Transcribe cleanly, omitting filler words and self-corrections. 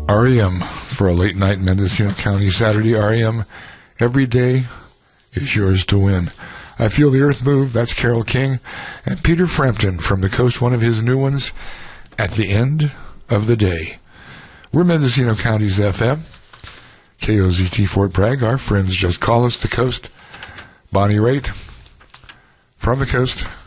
REM for a late night Mendocino County Saturday. REM, every day is yours to win. I Feel the Earth Move, that's Carole King. And Peter Frampton from the Coast, one of his new ones, At the End of the Day. We're Mendocino County's FM. KOZT Fort Bragg. Our friends just call us the Coast. Bonnie Raitt from the Coast.